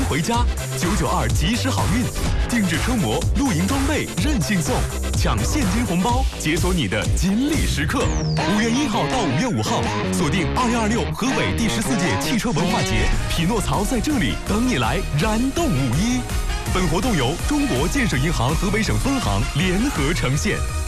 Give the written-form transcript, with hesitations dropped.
回家，992及时好运，定制车模、露营装备任性送，抢现金红包，解锁你的金利时刻。5月1号到5月5号，锁定2126河北第14届汽车文化节，匹诺曹在这里等你来燃动5一。本活动由中国建设银行河北省分行联合呈现。